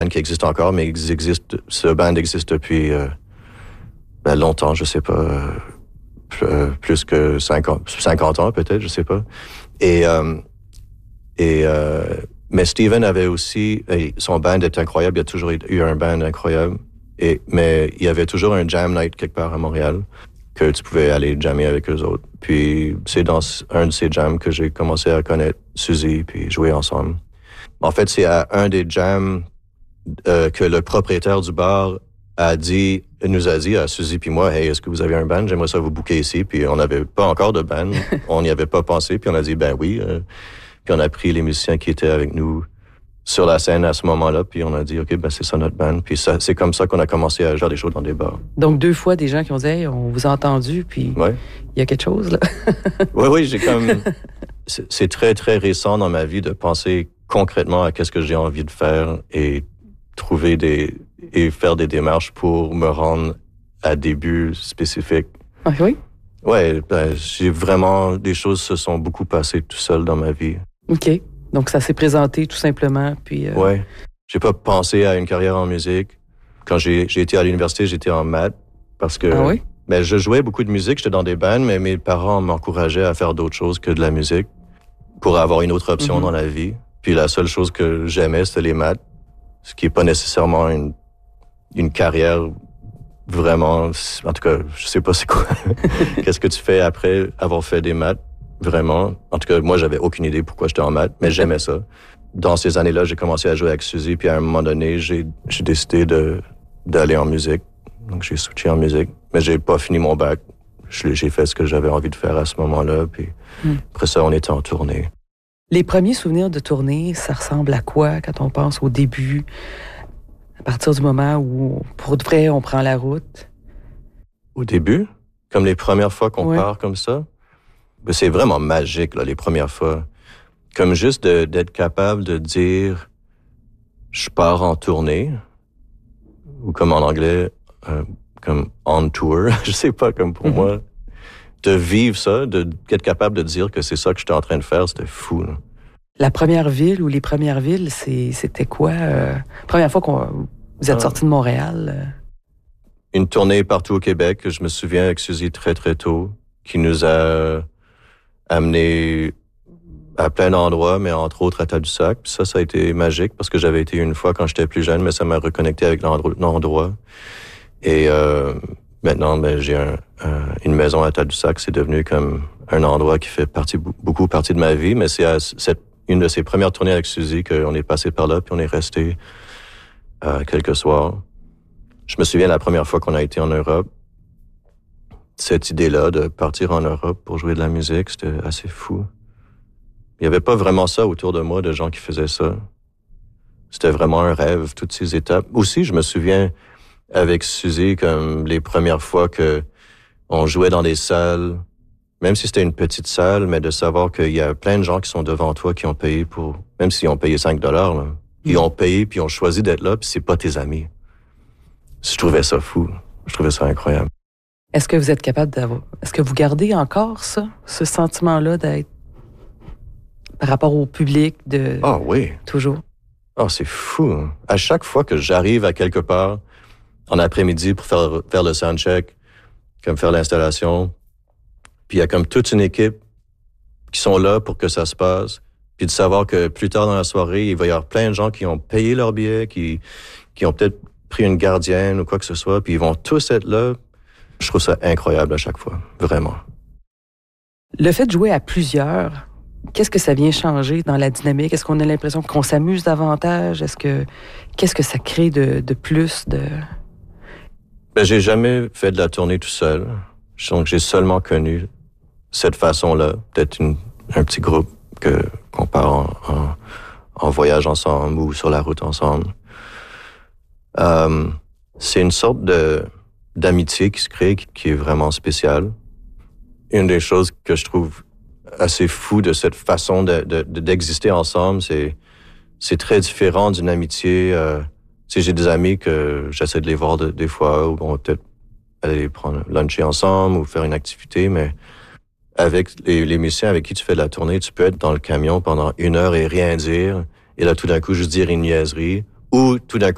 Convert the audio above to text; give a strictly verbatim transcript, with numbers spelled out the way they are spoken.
qui existe encore, mais ils existent, ce band existe depuis euh, ben, longtemps, je sais pas, euh, plus, plus que cinquante, cinquante ans peut-être, je sais pas. Et, euh, et euh, mais Steven avait aussi, son band est incroyable, il y a toujours eu un band incroyable, et, mais il y avait toujours un jam night quelque part à Montréal, que tu pouvais aller jammer avec eux autres. Puis c'est dans un de ces jams que j'ai commencé à connaître Suzy, puis jouer ensemble. En fait, c'est à un des jams euh, que le propriétaire du bar a dit, nous a dit à Suzy puis moi, « Hey, est-ce que vous avez un band? J'aimerais ça vous booker ici. » Puis on n'avait pas encore de band. On n'y avait pas pensé. Puis on a dit, ben oui. Euh, puis on a pris les musiciens qui étaient avec nous sur la scène à ce moment-là. Puis on a dit, OK, ben c'est ça notre band. Puis ça, c'est comme ça qu'on a commencé à jouer des shows dans des bars. Donc deux fois, des gens qui ont dit, hey, on vous a entendu, puis il ouais. y a quelque chose, là. Oui, oui, j'ai comme... C'est, c'est très, très récent dans ma vie de penser concrètement à qu'est-ce que j'ai envie de faire et trouver des... et faire des démarches pour me rendre à des buts spécifiques. Ah oui? Ouais, ben, j'ai vraiment... Des choses se sont beaucoup passées tout seul dans ma vie. OK. Donc, ça s'est présenté tout simplement, puis... Euh... Ouais. J'ai pas pensé à une carrière en musique. Quand j'ai, j'ai été à l'université, j'étais en maths parce que... Ah oui? Ben, je jouais beaucoup de musique, j'étais dans des bands, mais mes parents m'encourageaient à faire d'autres choses que de la musique pour avoir une autre option mm-hmm. dans la vie. Puis la seule chose que j'aimais, c'était les maths, ce qui est pas nécessairement une, une carrière vraiment... En tout cas, je sais pas c'est quoi. Qu'est-ce que tu fais après avoir fait des maths, vraiment? En tout cas, moi, j'avais aucune idée pourquoi j'étais en maths, mais j'aimais ça. Dans ces années-là, j'ai commencé à jouer avec Suzy, puis à un moment donné, j'ai, j'ai décidé de, d'aller en musique. Donc, j'ai switché en musique. Mais j'ai pas fini mon bac. J'ai fait ce que j'avais envie de faire à ce moment-là, puis mm. après ça, on était en tournée. Les premiers souvenirs de tournée, ça ressemble à quoi quand on pense au début, à partir du moment où, pour de vrai, on prend la route? Au début? Comme les premières fois qu'on ouais. part comme ça? Ben, c'est vraiment magique, là, les premières fois. Comme juste de, d'être capable de dire « je pars en tournée », ou comme en anglais, euh, comme « on tour », je sais pas, comme pour mm-hmm. moi. De vivre ça, de, d'être capable de dire que c'est ça que j'étais en train de faire, c'était fou, là. La première ville ou les premières villes, c'est, c'était quoi? Euh, première fois qu'on vous êtes ah. sorti de Montréal? Euh... Une tournée partout au Québec, je me souviens avec Suzy très, très tôt, qui nous a amenés à plein d'endroits, mais entre autres à Tadoussac. Puis ça, ça a été magique parce que j'avais été une fois quand j'étais plus jeune, mais ça m'a reconnecté avec l'endroit. Et euh, maintenant, ben, j'ai un, un, une maison à Tadoussac. C'est devenu comme un endroit qui fait partie, beaucoup partie de ma vie, mais c'est à cette, une de ces premières tournées avec Suzy qu'on est passé par là, puis on est resté euh, quelques soirs. Je me souviens la première fois qu'on a été en Europe, cette idée-là de partir en Europe pour jouer de la musique, c'était assez fou. Il n'y avait pas vraiment ça autour de moi, de gens qui faisaient ça. C'était vraiment un rêve, toutes ces étapes. Aussi, je me souviens avec Suzy, comme les premières fois que on jouait dans des salles, même si c'était une petite salle, mais de savoir qu'il y a plein de gens qui sont devant toi qui ont payé pour, même s'ils ont payé cinq dollars, là, ils ont payé puis ils ont choisi d'être là, puis c'est pas tes amis. Je trouvais ça fou. Je trouvais ça incroyable. Est-ce que vous êtes capable d'avoir... Est-ce que vous gardez encore ça, ce sentiment-là d'être par rapport au public de... Ah oui. Toujours. Ah, oh, c'est fou. Hein? À chaque fois que j'arrive à quelque part, en après-midi pour faire, faire le soundcheck, comme faire l'installation, puis il y a comme toute une équipe qui sont là pour que ça se passe, puis de savoir que plus tard dans la soirée, il va y avoir plein de gens qui ont payé leur billet, qui, qui ont peut-être pris une gardienne ou quoi que ce soit, puis ils vont tous être là. Je trouve ça incroyable à chaque fois, vraiment. Le fait de jouer à plusieurs, qu'est-ce que ça vient changer dans la dynamique? Est-ce qu'on a l'impression qu'on s'amuse davantage? Est-ce que qu'est-ce que ça crée de, de plus de... Ben, j'ai jamais fait de la tournée tout seul. Donc, j'ai seulement connu cette façon-là. Peut-être une, un petit groupe que, qu'on part en, en, en voyage ensemble ou sur la route ensemble. Euh, c'est une sorte de, d'amitié qui se crée, qui, qui est vraiment spéciale. Une des choses que je trouve assez fou de cette façon de, de, de, d'exister ensemble, c'est, c'est très différent d'une amitié. Euh, tu sais, j'ai des amis que j'essaie de les voir de, des fois, où on va peut-être aller prendre luncher ensemble ou faire une activité, mais avec les, les musiciens avec qui tu fais de la tournée, tu peux être dans le camion pendant une heure et rien dire, et là, tout d'un coup, juste dire une niaiserie, ou tout d'un coup,